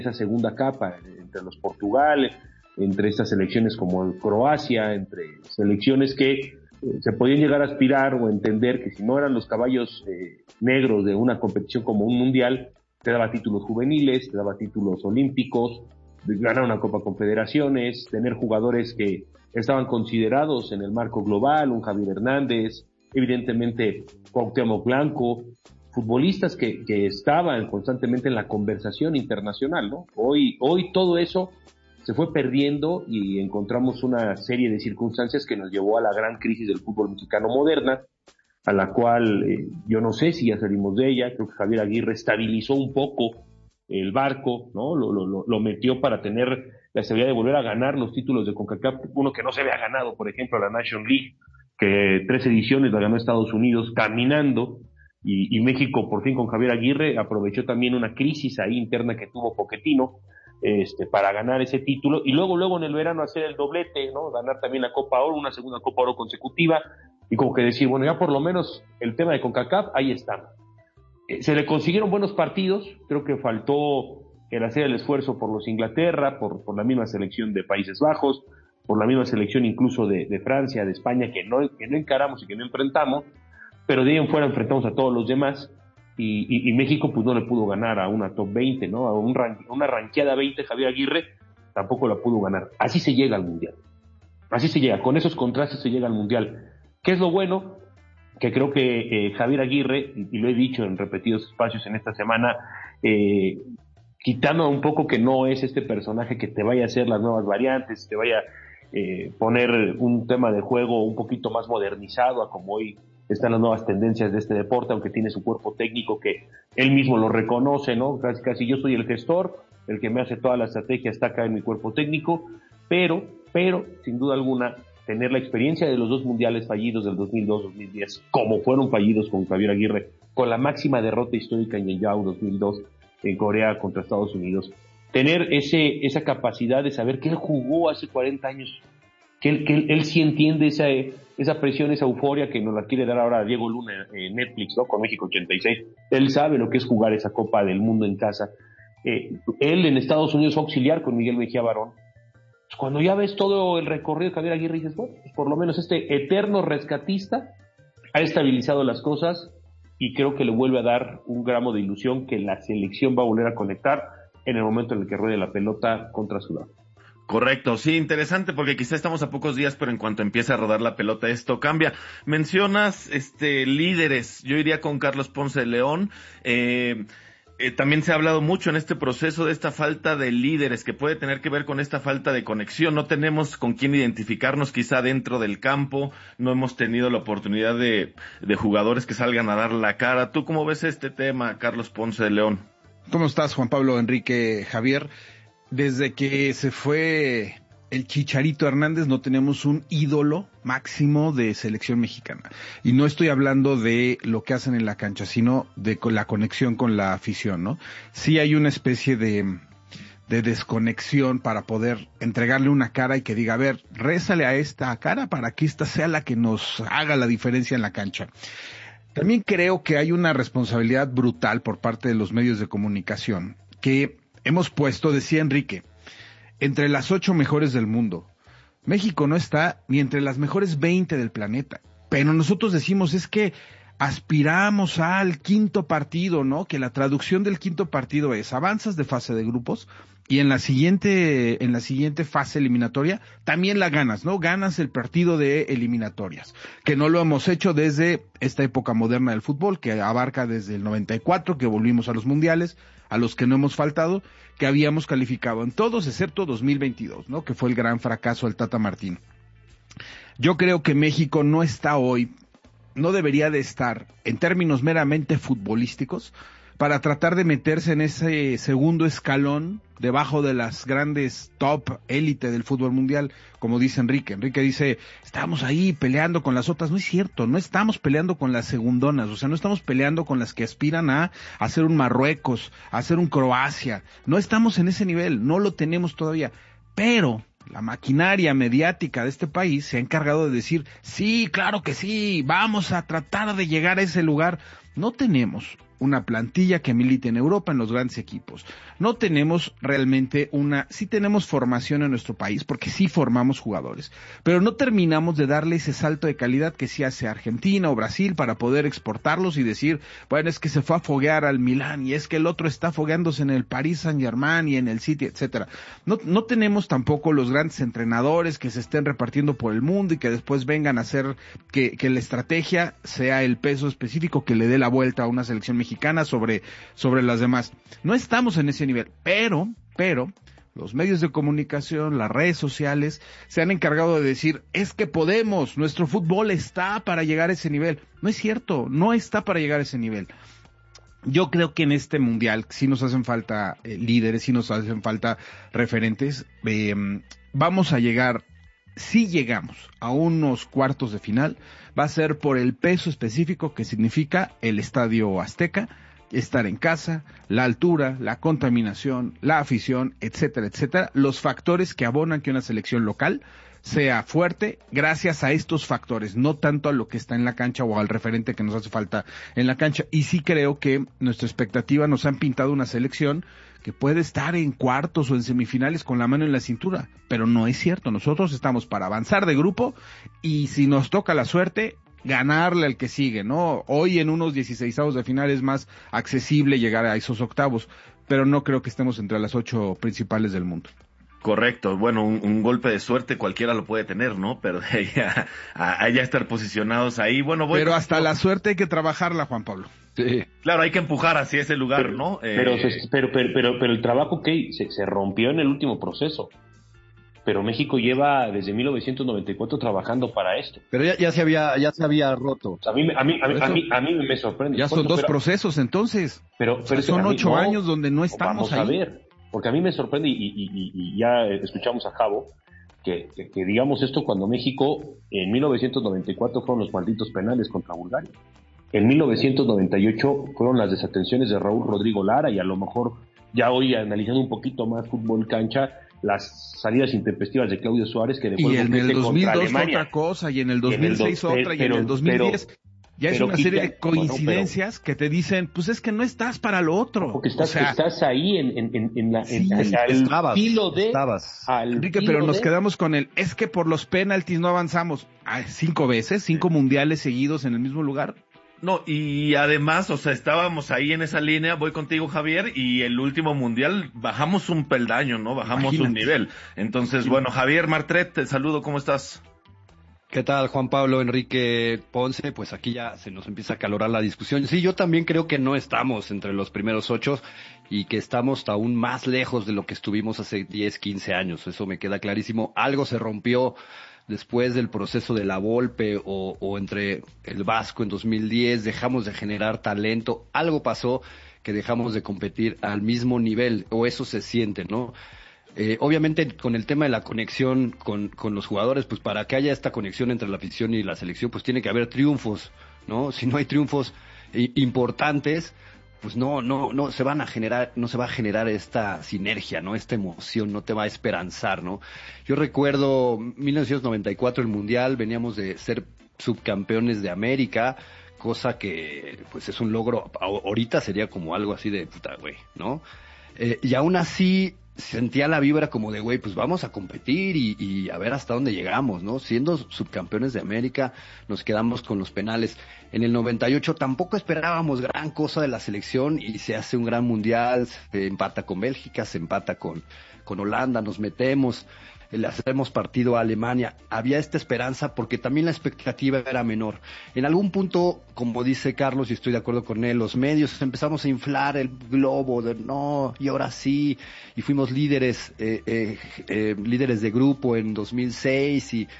esa segunda capa, entre los Portugal, entre estas selecciones como el Croacia, entre selecciones que se podían llegar a aspirar o entender que si no eran los caballos negros de una competición como un mundial, te daba títulos juveniles, te daba títulos olímpicos, ganar una Copa Confederaciones, tener jugadores que estaban considerados en el marco global, un Javier Hernández, evidentemente Cuauhtémoc Blanco, futbolistas que estaban constantemente en la conversación internacional, ¿no? Hoy todo eso se fue perdiendo y encontramos una serie de circunstancias que nos llevó a la gran crisis del fútbol mexicano moderna, a la cual yo no sé si ya salimos de ella. Creo que Javier Aguirre estabilizó un poco el barco, ¿no? Lo metió para tener la seguridad de volver a ganar los títulos de CONCACAF, uno que no se había ganado, por ejemplo, la National League, que 3 ediciones la ganó Estados Unidos caminando, y México por fin con Javier Aguirre aprovechó también una crisis ahí interna que tuvo Pochettino, para ganar ese título, y luego en el verano hacer el doblete, ¿no? Ganar también la Copa Oro, una segunda Copa Oro consecutiva, y como que decir, bueno, ya por lo menos el tema de CONCACAF, ahí estamos. Se le consiguieron buenos partidos, creo que faltó el hacer el esfuerzo por los Inglaterra, por la misma selección de Países Bajos, por la misma selección incluso de Francia, de España, que no encaramos y que no enfrentamos, pero de ahí en fuera enfrentamos a todos los demás, y México pues no le pudo ganar a una top 20, ¿no? A una ranqueada 20, Javier Aguirre tampoco la pudo ganar. Así se llega al Mundial. Así se llega, con esos contrastes se llega al Mundial. ¿Qué es lo bueno? Que creo que Javier Aguirre, y lo he dicho en repetidos espacios en esta semana, quitando un poco que no es este personaje que te vaya a hacer las nuevas variantes, te vaya a poner un tema de juego un poquito más modernizado a como hoy están las nuevas tendencias de este deporte, aunque tiene su cuerpo técnico que él mismo lo reconoce, ¿no? Casi yo soy el gestor, el que me hace toda la estrategia está acá en mi cuerpo técnico, pero, sin duda alguna, tener la experiencia de los 2 mundiales fallidos del 2002-2010, como fueron fallidos con Javier Aguirre, con la máxima derrota histórica en Yeongjang 2002 en Corea contra Estados Unidos, tener esa capacidad de saber que él jugó hace 40 años, que él sí entiende esa presión, esa euforia que nos la quiere dar ahora Diego Luna en Netflix, ¿no? Con México 86. Él sabe lo que es jugar esa Copa del Mundo en casa. Él en Estados Unidos fue auxiliar con Miguel Mejía Barón. Pues cuando ya ves todo el recorrido de Javier Aguirre, dices, bueno, pues por lo menos este eterno rescatista ha estabilizado las cosas, y creo que le vuelve a dar un gramo de ilusión que la selección va a volver a conectar en el momento en el que ruede la pelota contra Sudáfrica. Correcto, sí, interesante, porque quizá estamos a pocos días, pero en cuanto empiece a rodar la pelota esto cambia. Mencionas líderes, yo iría con Carlos Ponce de León. También se ha hablado mucho en este proceso de esta falta de líderes, que puede tener que ver con esta falta de conexión. No tenemos con quién identificarnos quizá dentro del campo, no hemos tenido la oportunidad de jugadores que salgan a dar la cara. ¿Tú cómo ves este tema, Carlos Ponce de León? ¿Cómo estás, Juan Pablo, Enrique, Javier? Desde que se fue el Chicharito Hernández no tenemos un ídolo máximo de selección mexicana. Y no estoy hablando de lo que hacen en la cancha, sino de la conexión con la afición, ¿no? Sí hay una especie de desconexión para poder entregarle una cara y que diga, a ver, rézale a esta cara para que esta sea la que nos haga la diferencia en la cancha. También creo que hay una responsabilidad brutal por parte de los medios de comunicación que hemos puesto, decía Enrique, entre las 8 mejores del mundo. México no está ni entre las mejores 20 del planeta. Pero nosotros decimos, es que aspiramos al 5º partido, ¿no? Que la traducción del 5º partido es avanzas de fase de grupos y en la siguiente fase eliminatoria también la ganas, ¿no? Ganas el partido de eliminatorias, que no lo hemos hecho desde esta época moderna del fútbol, que abarca desde el 94, que volvimos a los mundiales, a los que no hemos faltado, que habíamos calificado en todos excepto 2022, ¿no? Que fue el gran fracaso del Tata Martino. Yo creo que México no está hoy, no debería de estar en términos meramente futbolísticos para tratar de meterse en ese segundo escalón debajo de las grandes top élite del fútbol mundial, como dice Enrique. Enrique dice, estamos ahí peleando con las otras. No es cierto, no estamos peleando con las segundonas, o sea, no estamos peleando con las que aspiran a hacer un Marruecos, a hacer un Croacia. No estamos en ese nivel, no lo tenemos todavía, pero la maquinaria mediática de este país se ha encargado de decir, sí, claro que sí, vamos a tratar de llegar a ese lugar. No tenemos una plantilla que milite en Europa en los grandes equipos. No tenemos realmente sí tenemos formación en nuestro país, porque sí formamos jugadores, pero no terminamos de darle ese salto de calidad que sí hace Argentina o Brasil para poder exportarlos y decir, bueno, es que se fue a foguear al Milán y es que el otro está fogueándose en el Paris Saint-Germain y en el City, etcétera. No tenemos tampoco los grandes entrenadores que se estén repartiendo por el mundo y que después vengan a hacer que la estrategia sea el peso específico que le dé la vuelta a una selección mexicana sobre las demás. No estamos en ese nivel, pero los medios de comunicación, las redes sociales, se han encargado de decir, es que podemos, nuestro fútbol está para llegar a ese nivel. No es cierto, no está para llegar a ese nivel. Yo creo que en este mundial sí nos hacen falta líderes, sí nos hacen falta referentes. Vamos a llegar, si llegamos a unos cuartos de final, va a ser por el peso específico que significa el Estadio Azteca, estar en casa, la altura, la contaminación, la afición, etcétera, etcétera, los factores que abonan que una selección local sea fuerte gracias a estos factores, no tanto a lo que está en la cancha o al referente que nos hace falta en la cancha. Y sí creo que nuestra expectativa nos han pintado una selección que puede estar en cuartos o en semifinales con la mano en la cintura, pero no es cierto. Nosotros estamos para avanzar de grupo y si nos toca la suerte, ganarle al que sigue, ¿no? Hoy en unos 16avos de final es más accesible llegar a esos octavos, pero no creo que estemos entre las 8 principales del mundo. Correcto, bueno, un golpe de suerte cualquiera lo puede tener, ¿no? Pero de ahí a ya estar posicionados ahí, bueno, pero hasta la suerte hay que trabajarla, Juan Pablo. Sí. Claro, hay que empujar hacia ese lugar, pero, ¿no? Pero el trabajo que se rompió en el último proceso. Pero México lleva desde 1994 trabajando para esto. Pero ya se había roto. A mí me sorprende. Ya son dos procesos entonces. Pero son 8 años donde no estamos vamos ahí. A ver, porque a mí me sorprende y ya escuchamos a Javo que digamos esto cuando México en 1994 fueron los malditos penales contra Bulgaria. En 1998 fueron las desatenciones de Raúl Rodrigo Lara y a lo mejor ya hoy analizando un poquito más fútbol cancha, las salidas intempestivas de Claudio Suárez que y en el 2002 fue otra cosa y en el 2006 otra y en el 2010 ya es una serie de coincidencias que te dicen, pues es que no estás para lo otro. Porque estás ahí al filo de... Enrique, pero nos quedamos con es que por los penaltis no avanzamos. 5 veces, 5 mundiales seguidos en el mismo lugar. No, y además, o sea, estábamos ahí en esa línea, voy contigo, Javier, y el último mundial bajamos un peldaño, ¿no? Bajamos un nivel. Entonces, bueno, Javier Martret, te saludo, ¿cómo estás? ¿Qué tal, Juan Pablo, Enrique Ponce? Pues aquí ya se nos empieza a acalorar la discusión. Sí, yo también creo que no estamos entre los primeros 8 y que estamos aún más lejos de lo que estuvimos hace 10, 15 años. Eso me queda clarísimo. Algo se rompió después del proceso de la Volpe o entre el Vasco en 2010, dejamos de generar talento, algo pasó que dejamos de competir al mismo nivel, o eso se siente, ¿no? Obviamente con el tema de la conexión con los jugadores, pues para que haya esta conexión entre la afición y la selección, pues tiene que haber triunfos, ¿no? Si no hay triunfos importantes, pues no se va a generar esta sinergia, ¿no? Esta emoción, no te va a esperanzar, ¿no? Yo recuerdo 1994 el Mundial, veníamos de ser subcampeones de América, cosa que pues es un logro, ahorita sería como algo así de puta, güey, ¿no? Y aún así sentía la vibra como de, güey, pues vamos a competir y a ver hasta dónde llegamos, ¿no? Siendo subcampeones de América, nos quedamos con los penales. En el 98 tampoco esperábamos gran cosa de la selección y se hace un gran mundial, se empata con Bélgica, se empata con Holanda, nos metemos, le hacemos partido a Alemania. Había esta esperanza porque también la expectativa era menor. En algún punto, como dice Carlos, y estoy de acuerdo con él, los medios empezamos a inflar el globo de no, y ahora sí, y fuimos líderes de grupo en 2006 y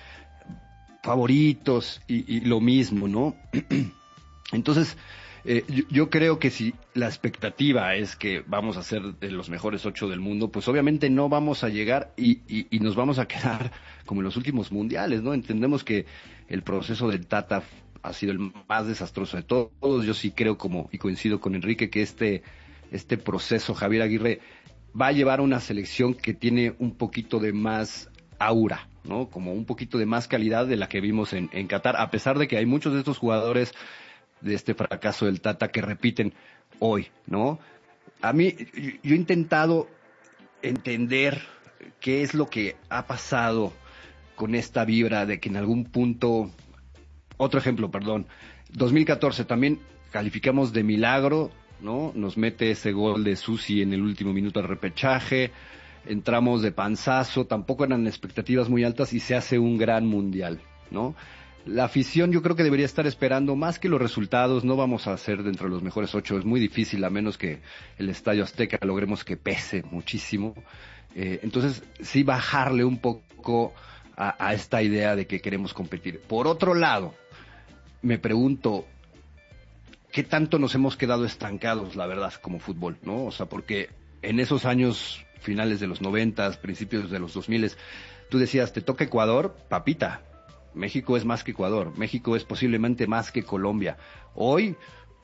favoritos y lo mismo, ¿no? Entonces, yo creo que si la expectativa es que vamos a ser de los mejores 8 del mundo, pues obviamente no vamos a llegar y nos vamos a quedar como en los últimos mundiales, ¿no? Entendemos que el proceso del Tata ha sido el más desastroso de todos. Yo sí creo y coincido con Enrique que este proceso, Javier Aguirre, va a llevar a una selección que tiene un poquito de más aura, ¿no? Como un poquito de más calidad de la que vimos en Qatar, a pesar de que hay muchos de estos jugadores de este fracaso del Tata que repiten. hoy, ¿no? A mí, yo he intentado entender qué es lo que ha pasado con esta vibra de que en algún punto, otro ejemplo, 2014 también calificamos de milagro, ¿no? Nos mete ese gol de Susi en el último minuto del repechaje, entramos de panzazo, tampoco eran expectativas muy altas y se hace un gran mundial, ¿no? La afición yo creo que debería estar esperando más que los resultados, no vamos a ser dentro de los mejores 8, es muy difícil a menos que el Estadio Azteca logremos que pese muchísimo, entonces sí bajarle un poco a esta idea de que queremos competir. Por otro lado, me pregunto, ¿qué tanto nos hemos quedado estancados, la verdad, como fútbol, ¿no? O sea, porque en esos años finales de los 90, principios de los 2000, tú decías, te toca Ecuador, papita. México es más que Ecuador, México es posiblemente más que Colombia. Hoy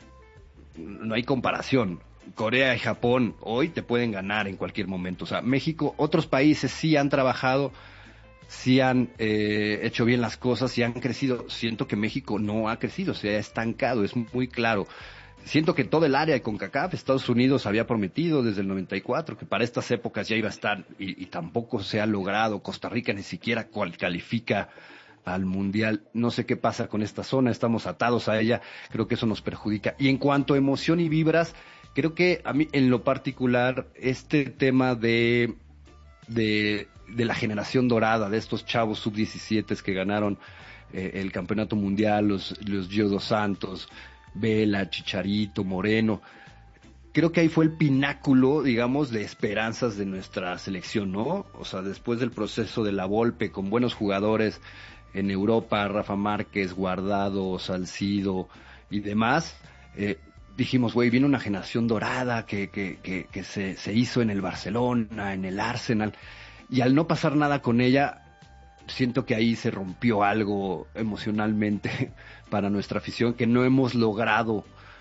no hay comparación. Corea y Japón hoy te pueden ganar en cualquier momento. O sea, México, otros países sí han trabajado, sí han hecho bien las cosas, sí han crecido. Siento que México no ha crecido, se ha estancado, es muy claro. Siento que todo el área de CONCACAF, Estados Unidos había prometido desde el 94 que para estas épocas ya iba a estar y tampoco se ha logrado. Costa Rica ni siquiera califica al Mundial. No sé qué pasa con esta zona, estamos atados a ella, creo que eso nos perjudica. Y en cuanto a emoción y vibras, creo que a mí en lo particular este tema de la generación dorada, de estos chavos sub-17 que ganaron el campeonato mundial, los Gio dos Santos, Vela, Chicharito, Moreno, creo que ahí fue el pináculo, digamos, de esperanzas de nuestra selección, ¿no? O sea, después del proceso de la Volpe con buenos jugadores en Europa, Rafa Márquez, Guardado, Salcido y demás, dijimos, güey, viene una generación dorada que se hizo en el Barcelona, en el Arsenal, y al no pasar nada con ella, siento que ahí se rompió algo emocionalmente para nuestra afición que no hemos logrado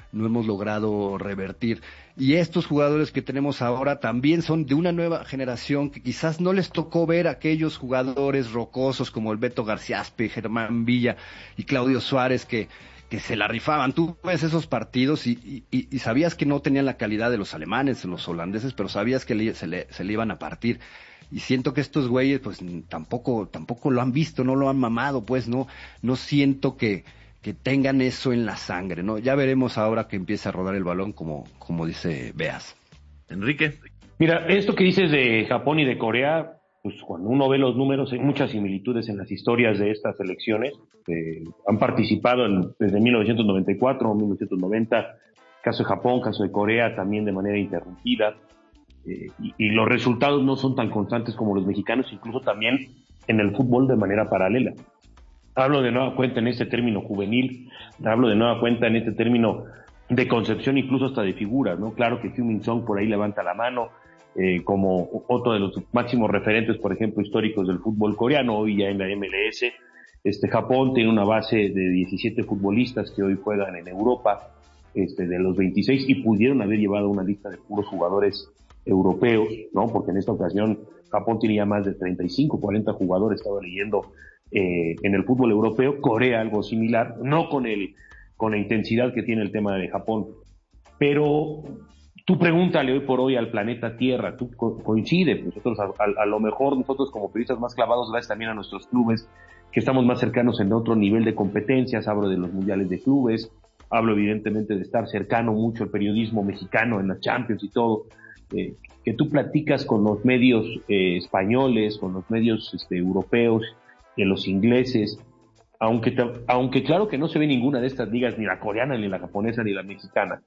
revertir. Y estos jugadores que tenemos ahora también son de una nueva generación que quizás no les tocó ver a aquellos jugadores rocosos como el Beto Garciaspe, Germán Villa y Claudio Suárez que se la rifaban. Tú ves esos partidos y sabías que no tenían la calidad de los alemanes, de los holandeses, pero sabías que se le iban a partir. Y siento que estos güeyes pues tampoco lo han visto, no lo han mamado, pues no siento que tengan eso en la sangre, ¿no? Ya veremos ahora que empiece a rodar el balón como dice Beas. Enrique. Mira, esto que dices de Japón y de Corea, pues cuando uno ve los números hay muchas similitudes en las historias de estas selecciones. Han participado desde 1994, 1990, caso de Japón, caso de Corea, también de manera interrumpida. Y los resultados no son tan constantes como los mexicanos, incluso también en el fútbol de manera paralela. Hablo de nueva cuenta en este término juvenil, hablo de nueva cuenta en este término de concepción, incluso hasta de figuras, ¿no? Claro que Heung-min Son por ahí levanta la mano, como otro de los máximos referentes, por ejemplo, históricos del fútbol coreano, hoy ya en la MLS. Japón tiene una base de 17 futbolistas que hoy juegan en Europa, de los 26, y pudieron haber llevado una lista de puros jugadores europeos, ¿no? Porque en esta ocasión Japón tenía más de 35, 40 jugadores, estaba leyendo, en el fútbol europeo. Corea algo similar, no con la intensidad que tiene el tema de Japón, pero tú pregúntale hoy por hoy al planeta Tierra, tú coincide, nosotros a lo mejor nosotros como periodistas más clavados, gracias también a nuestros clubes, que estamos más cercanos en otro nivel de competencias, hablo de los mundiales de clubes, hablo evidentemente de estar cercano mucho al periodismo mexicano en la Champions y todo, que tú platicas con los medios españoles, con los medios europeos, de los ingleses, aunque claro que no se ve ninguna de estas ligas, ni la coreana, ni la japonesa, ni la mexicana,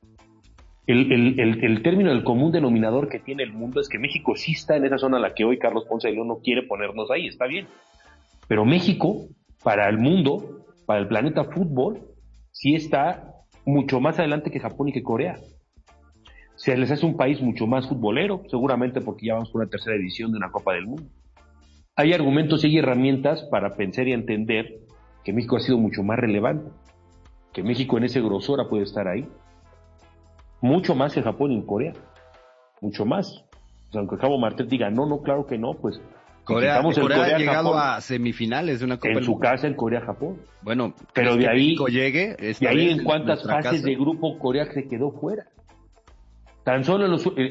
el término del común denominador que tiene el mundo es que México sí está en esa zona a la que hoy Carlos Ponce de León no quiere ponernos ahí, está bien, pero México, para el mundo, para el planeta fútbol, sí está mucho más adelante que Japón y que Corea. Se les hace un país mucho más futbolero, seguramente porque ya vamos por una tercera edición de una Copa del Mundo. Hay argumentos y hay herramientas para pensar y entender que México ha sido mucho más relevante, que México en ese grosor puede estar ahí, mucho más que Japón y Corea, mucho más. O sea, aunque Cabo Martel diga, no, claro que no, pues Corea ha llegado a semifinales de una Copa en su casa en Corea-Japón. Bueno, pero de ahí, llegue, de ahí en cuántas fases de grupo Corea se quedó fuera. Tan solo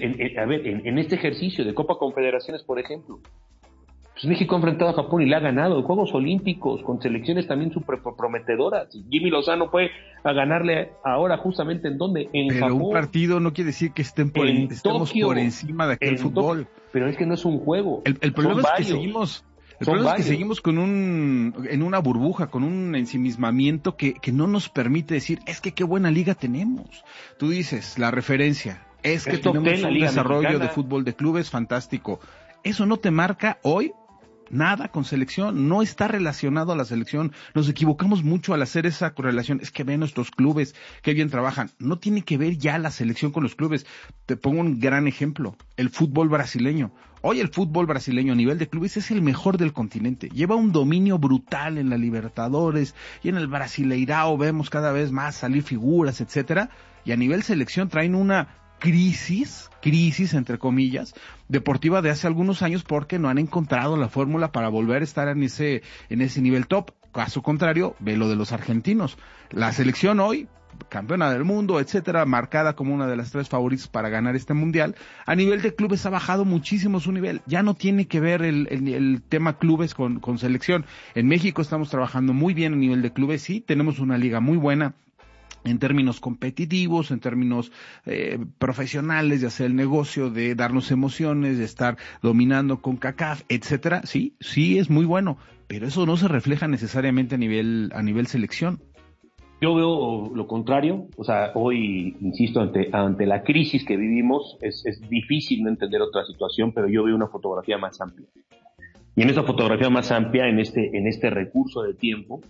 en este ejercicio de Copa Confederaciones, por ejemplo, pues México ha enfrentado a Japón y le ha ganado. Juegos Olímpicos con selecciones también súper prometedoras. Jimmy Lozano fue a ganarle ahora justamente en dónde, en Pero Japón. Un partido no quiere decir que estemos Tokio, por encima de aquel fútbol. Pero es que no es un juego. El problema es que seguimos. El problema es que seguimos en una burbuja, con un ensimismamiento que no nos permite decir, es que qué buena liga tenemos. Tú dices, la referencia, es que tenemos un desarrollo mexicana de fútbol de clubes fantástico. Eso no te marca hoy nada con selección, no está relacionado a la selección. Nos equivocamos mucho al hacer esa correlación. Es que ven nuestros clubes, qué bien trabajan. No tiene que ver ya la selección con los clubes. Te pongo un gran ejemplo, el fútbol brasileño. Hoy el fútbol brasileño a nivel de clubes es el mejor del continente. Lleva un dominio brutal en la Libertadores y en el Brasileirao vemos cada vez más salir figuras, etcétera. Y a nivel selección traen una crisis entre comillas, deportiva de hace algunos años porque no han encontrado la fórmula para volver a estar en ese nivel top. Caso contrario, ve lo de los argentinos. La selección hoy, campeona del mundo, etcétera, marcada como una de las 3 favoritas para ganar este mundial, a nivel de clubes ha bajado muchísimo su nivel. Ya no tiene que ver el tema clubes con selección. En México estamos trabajando muy bien a nivel de clubes, sí, tenemos una liga muy buena en términos competitivos, en términos profesionales, de hacer el negocio, de darnos emociones, de estar dominando con CONCACAF, etcétera, sí es muy bueno, pero eso no se refleja necesariamente a nivel selección. Yo veo lo contrario, o sea, hoy, insisto, ante la crisis que vivimos, es difícil no entender otra situación, pero yo veo una fotografía más amplia. Y en esa fotografía más amplia, en este recurso de tiempo,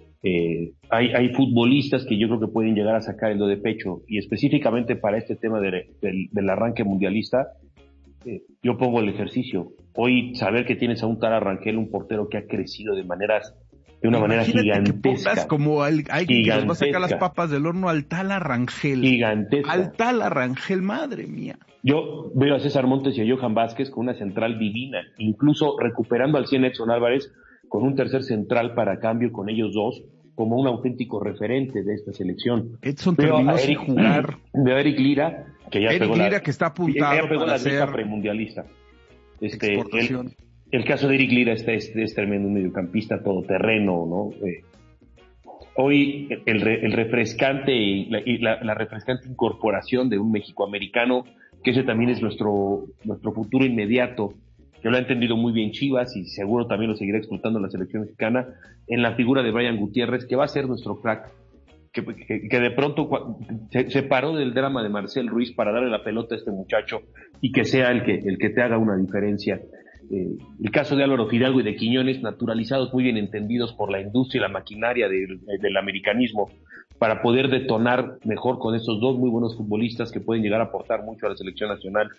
hay futbolistas que yo creo que pueden llegar a sacar el do de pecho, y específicamente para este tema del arranque mundialista, yo pongo el ejercicio. Hoy saber que tienes a un tal Rangel, un portero que ha crecido de una manera gigantesca. Que pongas como alguien que nos va a sacar las papas del horno al tal Rangel. Gigantesca. Al tal Rangel, madre mía. Yo veo a César Montes y a Johan Vázquez con una central divina, incluso recuperando al 100 Edson Álvarez con un tercer central para cambio con ellos dos, como un auténtico referente de esta selección. Edson terminó sin jugar. Veo a Eric Lira, que ya pegó que está apuntado ya pegó para la hacer premundialista. Exportación. El caso de Eric Lira es tremendo, un mediocampista todoterreno, ¿no? Hoy el refrescante y la refrescante incorporación de un mexicoamericano, que ese también es nuestro futuro inmediato, que lo ha entendido muy bien Chivas y seguro también lo seguirá explotando la selección mexicana, en la figura de Brian Gutiérrez, que va a ser nuestro crack, que de pronto se paró del drama de Marcel Ruiz para darle la pelota a este muchacho y que sea el que te haga una diferencia. El caso de Álvaro Fidalgo y de Quiñones, naturalizados, muy bien entendidos por la industria y la maquinaria del americanismo, para poder detonar mejor con estos dos muy buenos futbolistas que pueden llegar a aportar mucho a la selección nacional.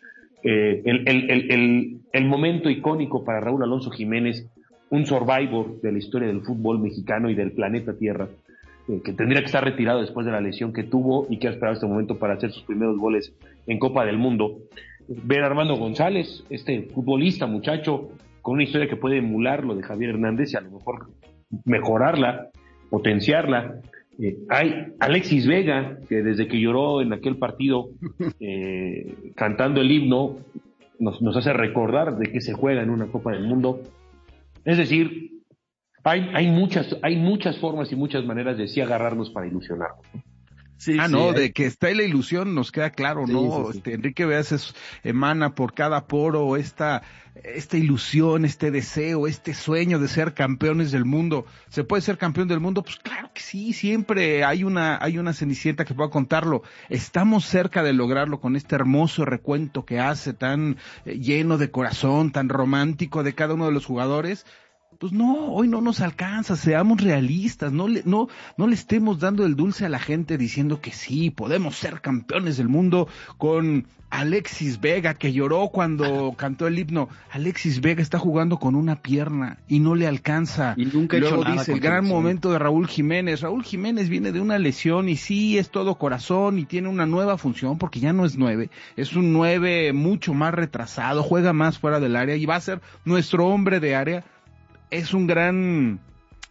El momento icónico para Raúl Alonso Jiménez, un survivor de la historia del fútbol mexicano y del planeta Tierra, que tendría que estar retirado después de la lesión que tuvo y que ha esperado este momento para hacer sus primeros goles en Copa del Mundo. Ver a Armando González, este futbolista muchacho con una historia que puede emular lo de Javier Hernández y a lo mejor mejorarla, potenciarla. Hay Alexis Vega, que desde que lloró en aquel partido cantando el himno nos hace recordar de que se juega en una Copa del Mundo. Es decir, hay muchas formas y muchas maneras de sí agarrarnos para ilusionarnos. Sí, de que está la ilusión nos queda claro, sí, ¿no? Sí. Enrique Beas emana por cada poro esta ilusión, este deseo, este sueño de ser campeones del mundo. ¿Se puede ser campeón del mundo? Pues claro que sí, siempre hay una cenicienta que pueda contarlo. Estamos cerca de lograrlo con este hermoso recuento que hace, tan lleno de corazón, tan romántico de cada uno de los jugadores. Pues no, hoy no nos alcanza, seamos realistas, no le estemos dando el dulce a la gente diciendo que sí, podemos ser campeones del mundo con Alexis Vega, que lloró cuando cantó el himno. Alexis Vega está jugando con una pierna y no le alcanza. Y nunca ha Luego hecho nada dice el gran momento de Raúl Jiménez. Raúl Jiménez viene de una lesión y sí es todo corazón y tiene una nueva función porque ya no es 9, es un 9 mucho más retrasado, juega más fuera del área y va a ser nuestro hombre de área. Es un gran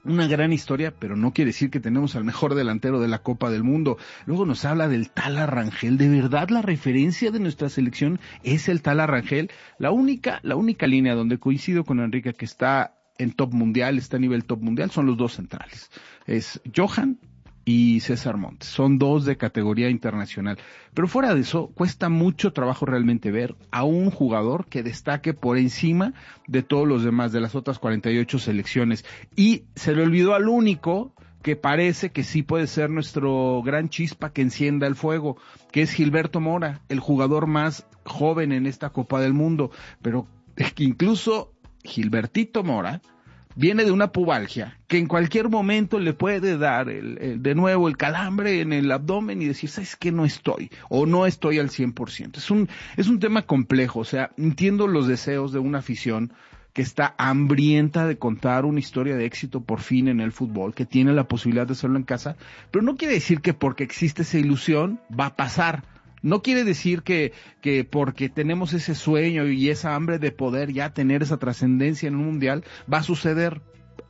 una gran historia, pero no quiere decir que tenemos al mejor delantero de la Copa del Mundo. Luego nos habla del Tala Rangel. ¿De verdad la referencia de nuestra selección es el Tala Rangel? La única línea donde coincido con Enrique que está en top mundial, está a nivel top mundial, son los dos centrales. Es Johan y César Montes. Son dos de categoría internacional. Pero fuera de eso, cuesta mucho trabajo realmente ver a un jugador que destaque por encima de todos los demás, de las otras 48 selecciones. Y se le olvidó al único que parece que sí puede ser nuestro gran chispa que encienda el fuego, que es Gilberto Mora, el jugador más joven en esta Copa del Mundo. Pero es que incluso Gilbertito Mora viene de una pubalgia que en cualquier momento le puede dar de nuevo el calambre en el abdomen y decir, ¿sabes qué? No estoy, o no estoy al 100%. Es un tema complejo, o sea, entiendo los deseos de una afición que está hambrienta de contar una historia de éxito por fin en el fútbol, que tiene la posibilidad de hacerlo en casa, pero no quiere decir que porque existe esa ilusión va a pasar. No quiere decir que porque tenemos ese sueño y esa hambre de poder ya tener esa trascendencia en un mundial, va a suceder.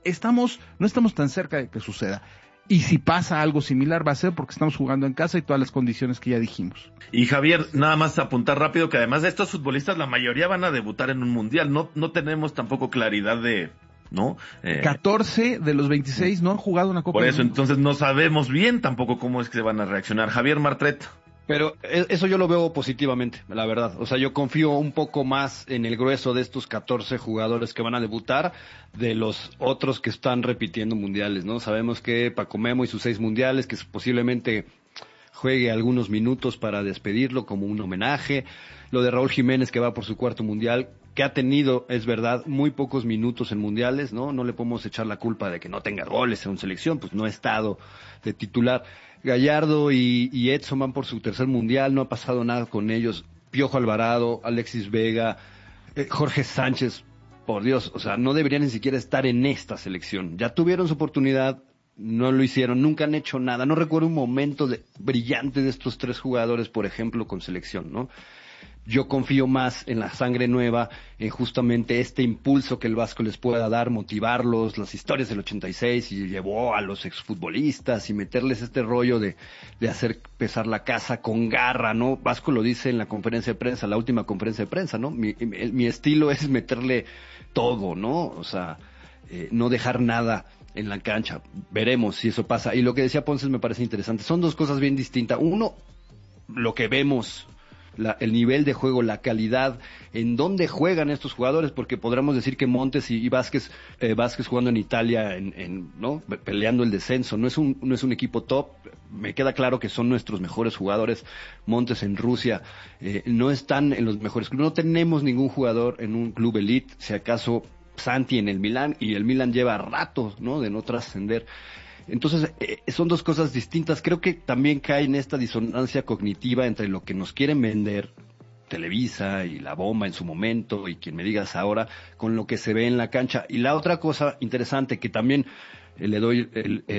No estamos tan cerca de que suceda. Y si pasa algo similar va a ser porque estamos jugando en casa y todas las condiciones que ya dijimos. Y Javier, nada más apuntar rápido que además de estos futbolistas, la mayoría van a debutar en un mundial. No tenemos tampoco claridad de... ¿no? 14 de los 26 no han jugado una Copa Por del eso, Mundo. entonces no sabemos bien tampoco cómo es que se van a reaccionar. Javier Martret. Pero eso yo lo veo positivamente, la verdad. O sea, yo confío un poco más en el grueso de estos 14 jugadores que van a debutar de los otros que están repitiendo mundiales, ¿no? Sabemos que Paco Memo y sus 6 mundiales, que posiblemente juegue algunos minutos para despedirlo como un homenaje. Lo de Raúl Jiménez, que va por su 4º mundial, que ha tenido, es verdad, muy pocos minutos en mundiales, ¿no? No le podemos echar la culpa de que no tenga goles en selección, pues no ha estado de titular. Gallardo y Edson van por su 3er mundial, no ha pasado nada con ellos. Piojo Alvarado, Alexis Vega, Jorge Sánchez, por Dios, o sea, no deberían ni siquiera estar en esta selección. Ya tuvieron su oportunidad, no lo hicieron, nunca han hecho nada. No recuerdo un momento brillante de estos 3 jugadores, por ejemplo, con selección, ¿no? Yo confío más en la sangre nueva, en justamente este impulso que el Vasco les pueda dar, motivarlos, las historias del 86 y llevó a los exfutbolistas y meterles este rollo de hacer pesar la casa con garra, ¿no? Vasco lo dice en la conferencia de prensa, la última conferencia de prensa, ¿no? Mi estilo es meterle todo, ¿no? O sea, no dejar nada en la cancha. Veremos si eso pasa. Y lo que decía Ponce me parece interesante. Son dos cosas bien distintas. Uno, lo que vemos, el nivel de juego, la calidad, en dónde juegan estos jugadores, porque podríamos decir que Montes y Vázquez jugando en Italia, ¿no? Peleando el descenso, no es un equipo top. Me queda claro que son nuestros mejores jugadores. Montes en Rusia, no están en los mejores clubes. No tenemos ningún jugador en un club elite, si acaso Santi en el Milán, y el Milán lleva rato, ¿no? De no trascender. Entonces, son dos cosas distintas. Creo que también cae en esta disonancia cognitiva entre lo que nos quieren vender Televisa y La Bomba en su momento, y quien me digas ahora, con lo que se ve en la cancha. Y la otra cosa interesante que también le doy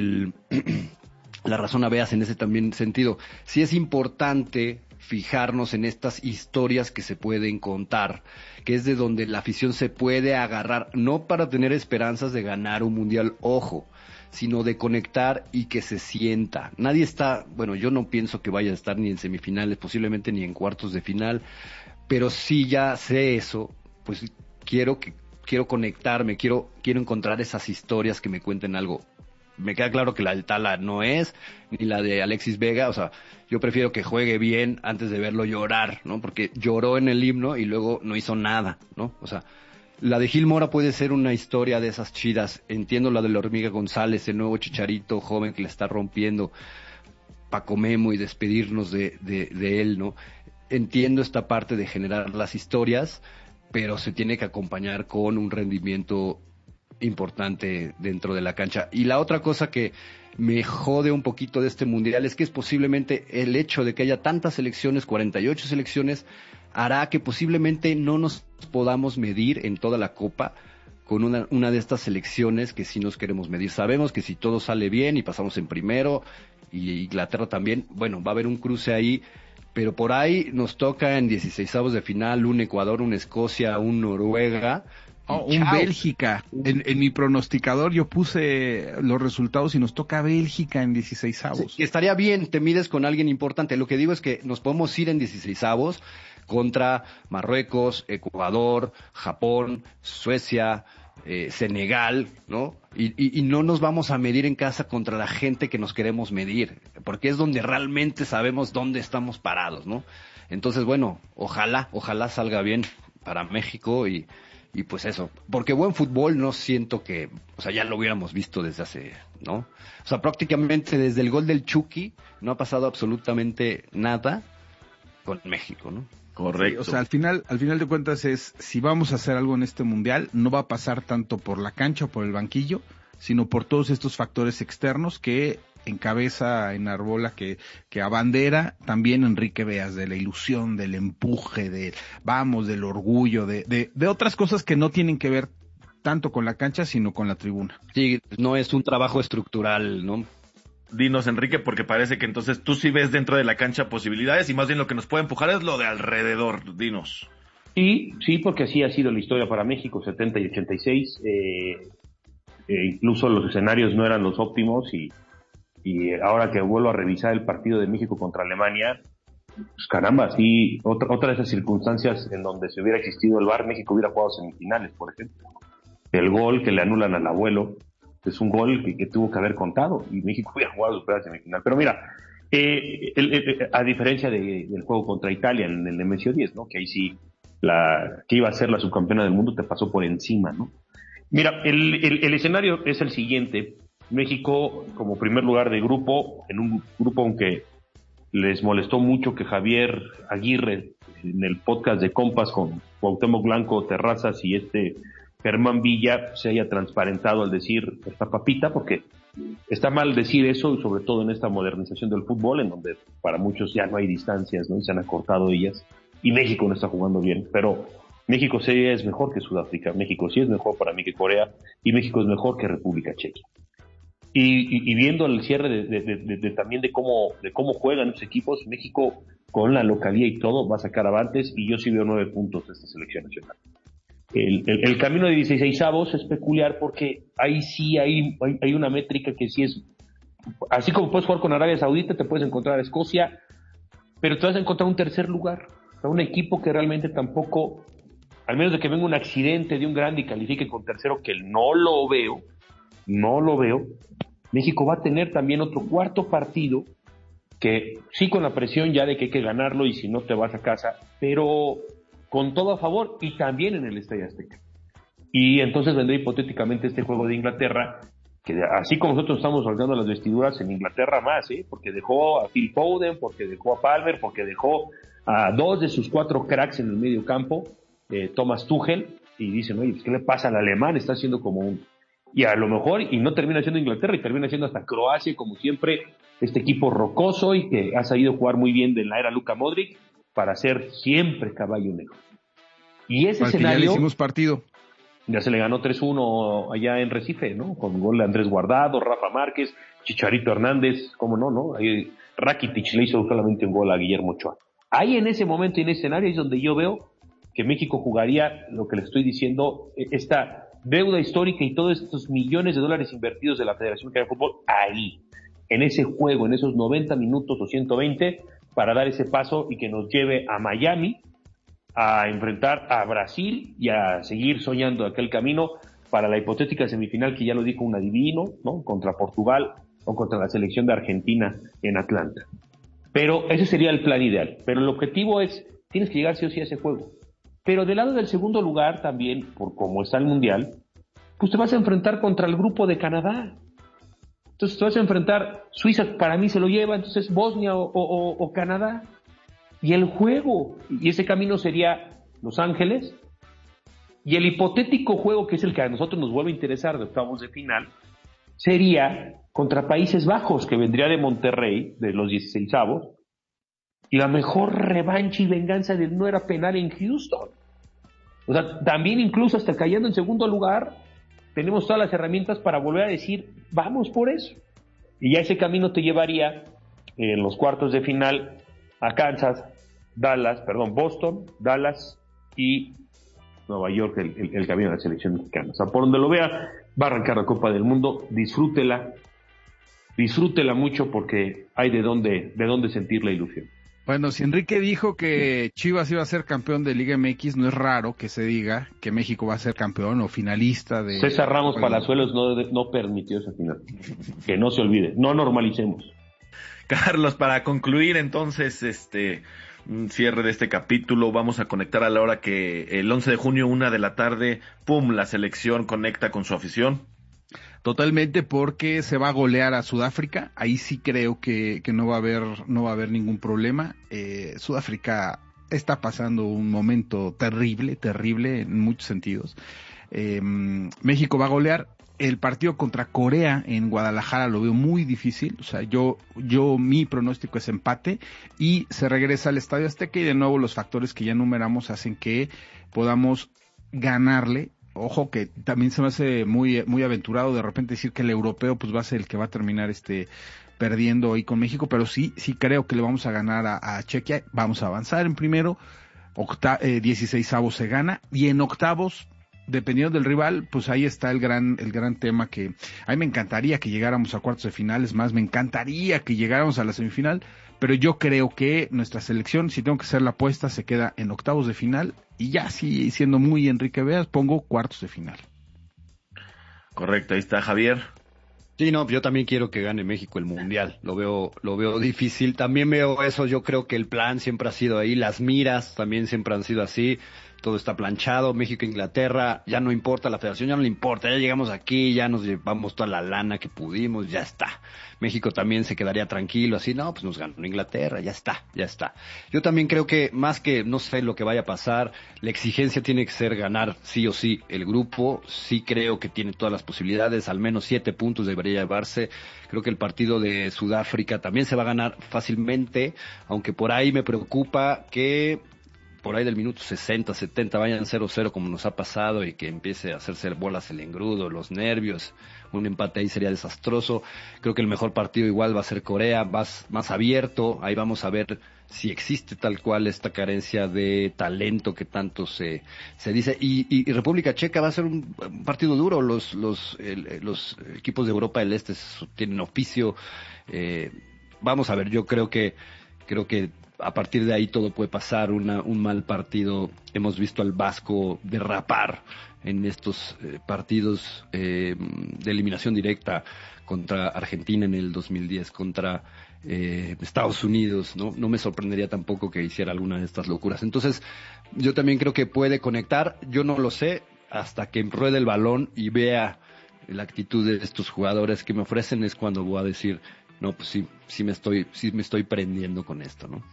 la razón a Beas en ese también sentido, sí es importante fijarnos en estas historias que se pueden contar, que es de donde la afición se puede agarrar, no para tener esperanzas de ganar un mundial, ojo, sino de conectar y que se sienta. Nadie está, bueno, yo no pienso que vaya a estar ni en semifinales, posiblemente ni en cuartos de final, pero sí ya sé eso, pues quiero conectarme, quiero encontrar esas historias que me cuenten algo. Me queda claro que la del Tala no es, ni la de Alexis Vega, o sea, yo prefiero que juegue bien antes de verlo llorar, ¿no? Porque lloró en el himno y luego no hizo nada, ¿no? O sea, la de Gil Mora puede ser una historia de esas chidas. Entiendo la de la Hormiga González, el nuevo Chicharito joven que le está rompiendo, Paco Memo, y despedirnos de él, ¿no? Entiendo esta parte de generar las historias, pero se tiene que acompañar con un rendimiento importante dentro de la cancha. Y la otra cosa que me jode un poquito de este mundial es que es posiblemente el hecho de que haya tantas selecciones, 48 selecciones, hará que posiblemente no nos podamos medir en toda la Copa con una de estas selecciones que sí nos queremos medir. Sabemos que si todo sale bien y pasamos en primero, y Inglaterra también, bueno, va a haber un cruce ahí, pero por ahí nos toca en 16avos de final un Ecuador, una Escocia, un Noruega, Un Bélgica. En mi pronosticador yo puse los resultados y nos toca Bélgica en 16avos. Sí, estaría bien, te mides con alguien importante. Lo que digo es que nos podemos ir en 16avos contra Marruecos, Ecuador, Japón, Suecia, Senegal, ¿no? Y no nos vamos a medir en casa contra la gente que nos queremos medir, porque es donde realmente sabemos dónde estamos parados, ¿no? Entonces, bueno, ojalá salga bien para México y pues eso, porque buen fútbol no siento que, o sea, ya lo hubiéramos visto desde hace, ¿no? O sea, prácticamente desde el gol del Chucky no ha pasado absolutamente nada con México, ¿no? Correcto. Sí, o sea, al final de cuentas es, si vamos a hacer algo en este mundial, no va a pasar tanto por la cancha o por el banquillo, sino por todos estos factores externos que encabeza, enarbola, que abandera también Enrique Beas, de la ilusión, del empuje, del orgullo, de otras cosas que no tienen que ver tanto con la cancha, sino con la tribuna. Sí, no es un trabajo estructural, ¿no? Dinos, Enrique, porque parece que entonces tú sí ves dentro de la cancha posibilidades y más bien lo que nos puede empujar es lo de alrededor. Dinos. Sí, porque así ha sido la historia para México, 70 y 86. Incluso los escenarios no eran los óptimos y ahora que vuelvo a revisar el partido de México contra Alemania, pues caramba, sí, otra de esas circunstancias en donde si hubiera existido el VAR, México hubiera jugado semifinales, por ejemplo. El gol que le anulan al abuelo es un gol que tuvo que haber contado y México hubiera jugado su semifinal. Pero mira, a diferencia del juego contra Italia en el Nemesio 10, ¿no? Que ahí sí, que iba a ser la subcampeona del mundo te pasó por encima, ¿no? Mira, el escenario es el siguiente. México como primer lugar de grupo, en un grupo aunque les molestó mucho que Javier Aguirre en el podcast de Compas con Cuauhtémoc Blanco, Terrazas y Germán Villa se haya transparentado al decir esta papita, porque está mal decir eso, y sobre todo en esta modernización del fútbol, en donde para muchos ya no hay distancias, ¿no? Y se han acortado ellas, y México no está jugando bien, pero México sí es mejor que Sudáfrica, México sí es mejor para mí que Corea, y México es mejor que República Checa. Y viendo el cierre también de cómo juegan los equipos, México con la localía y todo va a sacar avantes, y yo sí veo 9 puntos de esta selección nacional. El camino de 16avos es peculiar porque ahí sí hay una métrica que sí es, así como puedes jugar con Arabia Saudita, te puedes encontrar a Escocia, pero te vas a encontrar un tercer lugar, o sea, un equipo que realmente tampoco, al menos de que venga un accidente de un grande y califique con tercero, que no lo veo, México va a tener también otro cuarto partido, que sí con la presión ya de que hay que ganarlo y si no te vas a casa, pero con todo a favor y también en el Estadio Azteca. Y entonces vendrá hipotéticamente este juego de Inglaterra, que así como nosotros estamos rasgando las vestiduras, en Inglaterra más, porque dejó a Phil Foden, porque dejó a Palmer, porque dejó a 2 de sus 4 cracks en el medio campo, Thomas Tuchel, y dicen, oye, pues, ¿qué le pasa al alemán? Está haciendo como un... Y a lo mejor, y no termina siendo Inglaterra, y termina siendo hasta Croacia, como siempre, este equipo rocoso y que ha sabido jugar muy bien de la era Luka Modric, para ser siempre caballo negro. Y ese escenario... Ya le hicimos partido. Ya se le ganó 3-1 allá en Recife, ¿no? Con gol de Andrés Guardado, Rafa Márquez, Chicharito Hernández, ¿cómo no? Ahí Rakitic le hizo solamente un gol a Guillermo Ochoa. Ahí en ese momento y en ese escenario es donde yo veo que México jugaría lo que le estoy diciendo, esta deuda histórica y todos estos millones de dólares invertidos de la Federación Mexicana de Fútbol ahí, en ese juego, en esos 90 minutos o 120, para dar ese paso y que nos lleve a Miami a enfrentar a Brasil y a seguir soñando aquel camino para la hipotética semifinal que ya lo dijo un adivino, ¿no? Contra Portugal o contra la selección de Argentina en Atlanta. Pero ese sería el plan ideal. Pero el objetivo es, tienes que llegar sí o sí a ese juego. Pero del lado del segundo lugar también, por cómo está el Mundial, pues te vas a enfrentar contra el grupo de Canadá. Entonces te vas a enfrentar, Suiza para mí se lo lleva, entonces Bosnia o Canadá. Y el juego, y ese camino sería Los Ángeles, y el hipotético juego, que es el que a nosotros nos vuelve a interesar de octavos de final, sería contra Países Bajos, que vendría de Monterrey, de los 16avos, y la mejor revancha y venganza del no era penal en Houston. O sea, también incluso hasta cayendo en segundo lugar, tenemos todas las herramientas para volver a decir, vamos por eso. Y ya ese camino te llevaría en los cuartos de final a Boston, Dallas y Nueva York el camino de la selección mexicana. O sea, por donde lo vea, va a arrancar la Copa del Mundo, disfrútela mucho porque hay de dónde sentir la ilusión. Bueno, si Enrique dijo que Chivas iba a ser campeón de Liga MX, no es raro que se diga que México va a ser campeón o finalista de... César Ramos Palazuelos no permitió esa final. Que no se olvide, no normalicemos. Carlos, para concluir entonces un cierre de este capítulo, vamos a conectar a la hora que el 11 de junio, 1 de la tarde, ¡pum!, la selección conecta con su afición. Totalmente, porque se va a golear a Sudáfrica. Ahí sí creo que no va a haber ningún problema. Sudáfrica está pasando un momento terrible en muchos sentidos. México va a golear. El partido contra Corea en Guadalajara lo veo muy difícil. O sea, mi pronóstico es empate y se regresa al Estadio Azteca, y de nuevo los factores que ya enumeramos hacen que podamos ganarle. Ojo que también se me hace muy aventurado de repente decir que el europeo pues va a ser el que va a terminar perdiendo ahí con México, pero sí creo que le vamos a ganar a Chequia. Vamos a avanzar en primero, 16avos se gana, y en octavos, dependiendo del rival, pues ahí está el gran tema, que a mí me encantaría que llegáramos a cuartos de final, es más, me encantaría que llegáramos a la semifinal, pero yo creo que nuestra selección, si tengo que hacer la apuesta, se queda en octavos de final, y ya sí, siendo muy Enrique Veas, pongo cuartos de final. Correcto, ahí está Javier. Sí, no, yo también quiero que gane México el Mundial, lo veo difícil, también veo eso, yo creo que el plan siempre ha sido ahí, las miras también siempre han sido así, todo está planchado, México, Inglaterra, ya no importa, la federación ya no le importa, ya llegamos aquí, ya nos llevamos toda la lana que pudimos, ya está. México también se quedaría tranquilo, así, no, pues nos ganó Inglaterra, ya está. Yo también creo que, más que no sé lo que vaya a pasar, la exigencia tiene que ser ganar sí o sí el grupo, sí creo que tiene todas las posibilidades, al menos 7 puntos debería llevarse, creo que el partido de Sudáfrica también se va a ganar fácilmente, aunque por ahí me preocupa que por ahí del minuto 60, 70 vayan 0-0 como nos ha pasado y que empiece a hacerse bolas el engrudo, los nervios, un empate ahí sería desastroso. Creo que el mejor partido igual va a ser Corea, más abierto, ahí vamos a ver si existe tal cual esta carencia de talento que tanto se dice, y República Checa va a ser un partido duro, los equipos de Europa del Este tienen oficio, vamos a ver, yo creo que a partir de ahí todo puede pasar, un mal partido. Hemos visto al Vasco derrapar en estos partidos de eliminación directa contra Argentina en el 2010, contra Estados Unidos, ¿no? No me sorprendería tampoco que hiciera alguna de estas locuras. Entonces, yo también creo que puede conectar. Yo no lo sé hasta que ruede el balón y vea la actitud de estos jugadores que me ofrecen, es cuando voy a decir, no, pues sí me estoy prendiendo con esto, ¿no?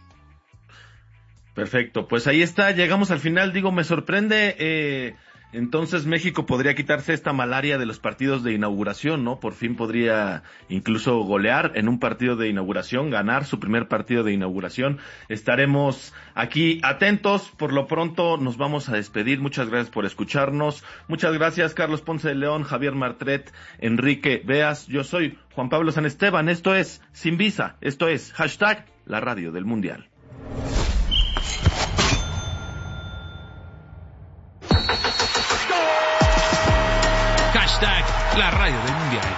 Perfecto, pues ahí está, llegamos al final, me sorprende, entonces México podría quitarse esta malaria de los partidos de inauguración, ¿no? Por fin podría incluso golear en un partido de inauguración, ganar su primer partido de inauguración. Estaremos aquí atentos, por lo pronto nos vamos a despedir, muchas gracias por escucharnos, muchas gracias Carlos Ponce de León, Javier Martret, Enrique Veas, yo soy Juan Pablo San Esteban, esto es Sin Visa, esto es #la radio del Mundial. La radio del Mundial.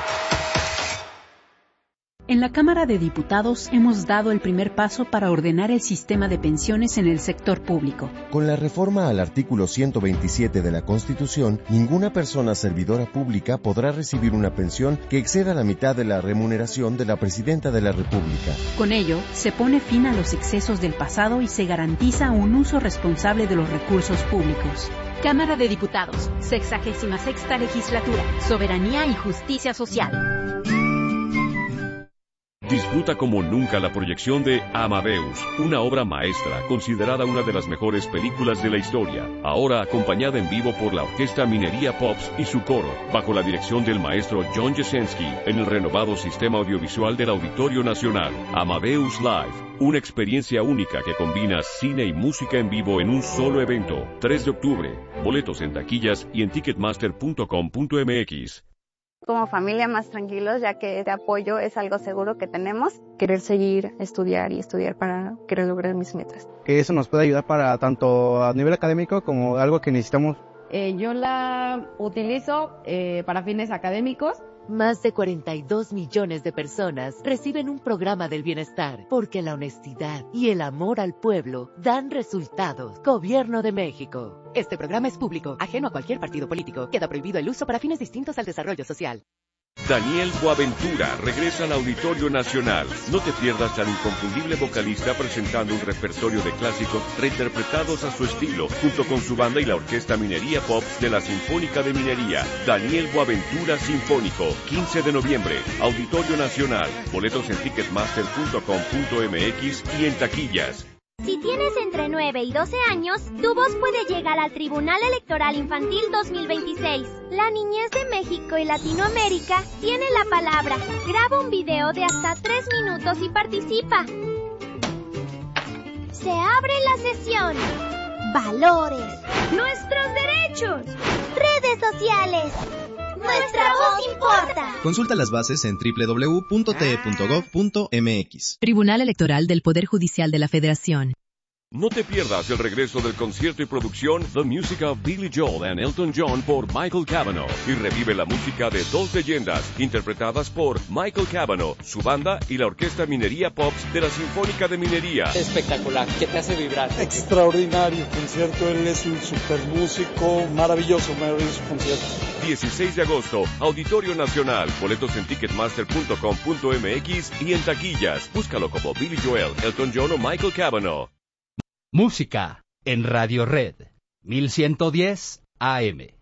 En la Cámara de Diputados hemos dado el primer paso para ordenar el sistema de pensiones en el sector público. Con la reforma al artículo 127 de la Constitución, ninguna persona servidora pública podrá recibir una pensión que exceda la mitad de la remuneración de la Presidenta de la República. Con ello, se pone fin a los excesos del pasado y se garantiza un uso responsable de los recursos públicos. Cámara de Diputados, 66ª Legislatura, Soberanía y Justicia Social. Disfruta como nunca la proyección de Amadeus, una obra maestra considerada una de las mejores películas de la historia, ahora acompañada en vivo por la Orquesta Minería Pops y su coro, bajo la dirección del maestro John Jasenski, en el renovado sistema audiovisual del Auditorio Nacional. Amadeus Live, una experiencia única que combina cine y música en vivo en un solo evento. 3 de octubre, boletos en taquillas y en ticketmaster.com.mx. Como familia más tranquilos, ya que este apoyo es algo seguro que tenemos. Querer seguir, estudiar para querer lograr mis metas. Que eso nos puede ayudar para tanto a nivel académico como algo que necesitamos Yo la utilizo para fines académicos. Más de 42 millones de personas reciben un programa del bienestar porque la honestidad y el amor al pueblo dan resultados. Gobierno de México. Este programa es público, ajeno a cualquier partido político. Queda prohibido el uso para fines distintos al desarrollo social. Daniel Boaventura regresa al Auditorio Nacional. No te pierdas al inconfundible vocalista presentando un repertorio de clásicos reinterpretados a su estilo, junto con su banda y la Orquesta Minería Pop de la Sinfónica de Minería. Daniel Boaventura Sinfónico, 15 de noviembre, Auditorio Nacional. Boletos en ticketmaster.com.mx y en taquillas. Si tienes entre 9 y 12 años, tu voz puede llegar al Tribunal Electoral Infantil 2026. La niñez de México y Latinoamérica tiene la palabra. Graba un video de hasta 3 minutos y participa. Se abre la sesión. Valores. Nuestros derechos. Redes sociales. Nuestra voz importa. Consulta las bases en www.te.gov.mx. Tribunal Electoral del Poder Judicial de la Federación. No te pierdas el regreso del concierto y producción The Music of Billy Joel and Elton John por Michael Cavanaugh y revive la música de dos leyendas interpretadas por Michael Cavanaugh, su banda y la Orquesta Minería Pops de la Sinfónica de Minería. Espectacular, que te hace vibrar. Extraordinario concierto, él es un super músico, maravilloso concierto. 16 de agosto, Auditorio Nacional. Boletos en ticketmaster.com.mx y en taquillas. Búscalo como Billy Joel, Elton John o Michael Cavanaugh. Música en Radio Red 1110 AM.